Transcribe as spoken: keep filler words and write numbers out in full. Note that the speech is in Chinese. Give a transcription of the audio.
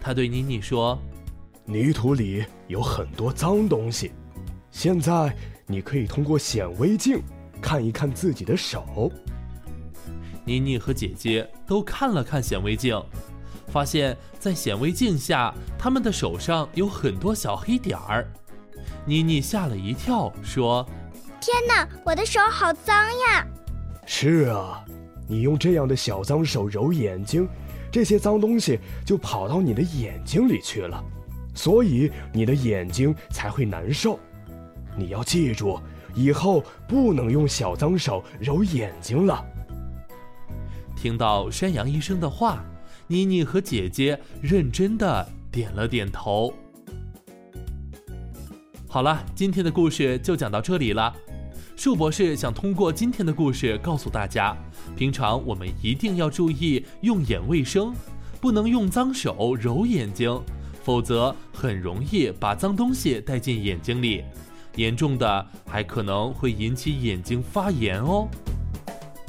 他对妮妮说： 泥土里有很多脏东西，现在你可以通过显微镜看一看自己的手。 妮妮和姐姐都看了看显微镜，发现在显微镜下，他们的手上有很多小黑点儿。妮妮吓了一跳，说： 天哪，我的手好脏呀！ 是啊，你用这样的小脏手揉眼睛，这些脏东西就跑到你的眼睛里去了，所以你的眼睛才会难受。你要记住，以后不能用小脏手揉眼睛了。 听到山羊医生的话，妮妮和姐姐认真地点了点头。好了，今天的故事就讲到这里了。树博士想通过今天的故事告诉大家，平常我们一定要注意用眼卫生，不能用脏手揉眼睛，否则很容易把脏东西带进眼睛里，严重的还可能会引起眼睛发炎哦。